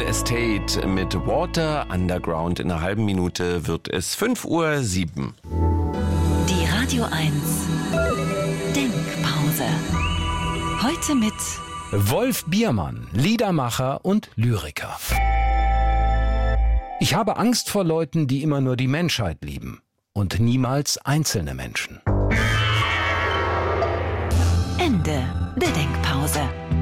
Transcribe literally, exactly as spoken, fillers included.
Animal Estate mit Water Underground. In einer halben Minute wird es fünf Uhr sieben. Die Radio eins Denkpause. Heute mit Wolf Biermann, Liedermacher und Lyriker. Ich habe Angst vor Leuten, die immer nur die Menschheit lieben und niemals einzelne Menschen. Ende der Denkpause.